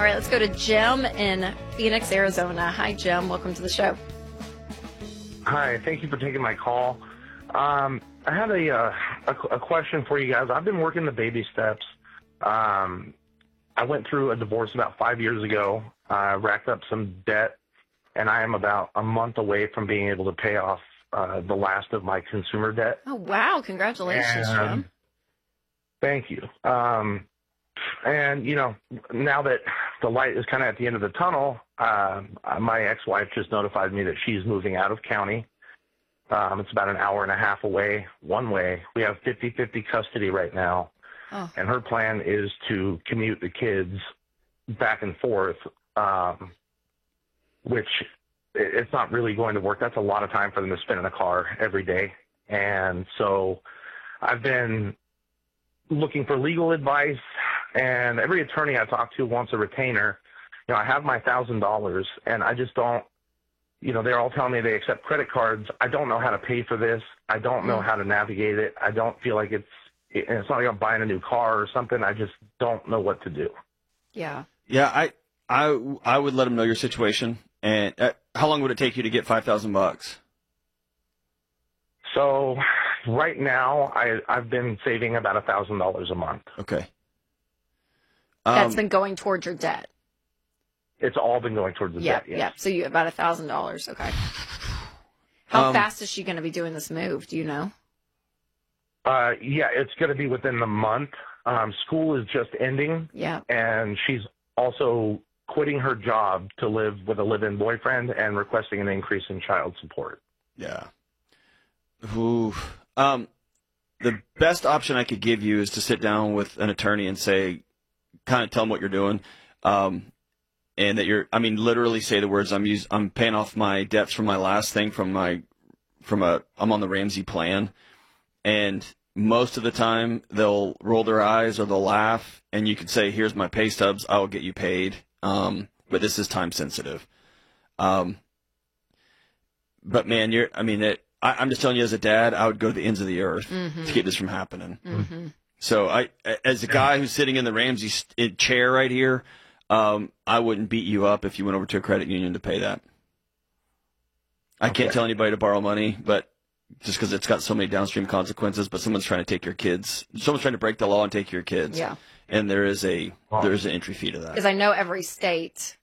All right, let's go to Jim in Phoenix, Arizona. Hi, Jim. Welcome to the show. Hi, thank you for taking my call. I had a question for you guys. I've been working the baby steps. I went through a divorce about 5 years ago. I racked up some debt, and I am about a month away from being able to pay off the last of my consumer debt. Oh, wow. Congratulations, Jim. Thank you. And, you know, now that the light is kind of at the end of the tunnel, my ex-wife just notified me that she's moving out of county. It's about an hour and a half away, one way. We have 50-50 custody right now. Oh. And her plan is to commute the kids back and forth, which it's not really going to work. That's a lot of time for them to spend in a car every day. And so I've been looking for legal advice, and every attorney I talk to wants a retainer. You know, I have my $1,000, and I just don't, you know, they're all telling me they accept credit cards. I don't know how to pay for this. I don't know how to navigate it. I don't feel like it's not like I'm buying a new car or something. I just don't know what to do. Yeah. Yeah, I would let them know your situation. And how long would it take you to get $5,000? So right now, I've been saving about $1,000 a month. Okay. That's been going towards your debt. It's all been going towards the debt. Yes. Yeah. So you about $1,000. Okay. How fast is she going to be doing this move? Do you know? Yeah, it's going to be within the month. School is just ending. Yeah. And she's also quitting her job to live with a live-in boyfriend and requesting an increase in child support. Yeah. Ooh. The best option I could give you is to sit down with an attorney and say, kind of tell them what you're doing. And that literally say the words, I'm paying off my debts from my last thing I'm on the Ramsey plan. And most of the time they'll roll their eyes or they'll laugh, and you could say, here's my pay stubs, I will get you paid. But this is time sensitive. But man, I'm just telling you, as a dad, I would go to the ends of the earth to keep this from happening. Mm-hmm. So as a guy who's sitting in the Ramsey chair right here, I wouldn't beat you up if you went over to a credit union to pay that. I can't tell anybody to borrow money, but just because it's got so many downstream consequences, but someone's trying to take your kids. Someone's trying to break the law and take your kids. Yeah. And there is an entry fee to that. Because I know every state